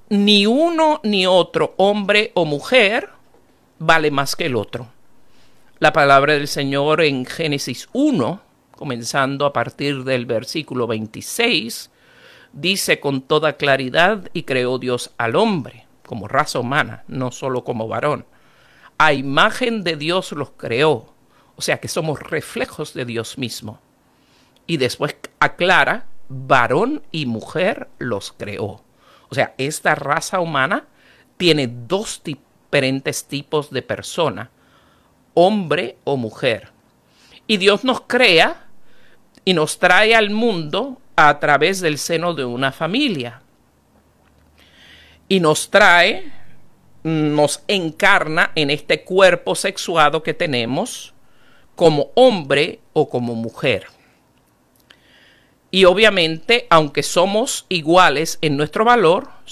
ni uno ni otro, hombre o mujer, vale más que el otro. La palabra del Señor en Génesis 1, comenzando a partir del versículo 26, dice con toda claridad: y creó Dios al hombre como raza humana, no solo como varón. A imagen de Dios los creó, o sea que somos reflejos de Dios mismo. Y después aclara: varón y mujer los creó. O sea, esta raza humana tiene dos diferentes tipos de persona, hombre o mujer. Y Dios nos crea y nos trae al mundo a través del seno de una familia. Y nos trae, nos encarna en este cuerpo sexuado que tenemos como hombre o como mujer. Y obviamente, aunque somos iguales en nuestro valor,